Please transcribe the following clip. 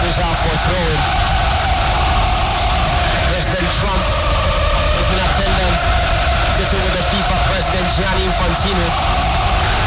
finish off for throwing. President Trump is in attendance, sitting with the FIFA President Gianni Infantino.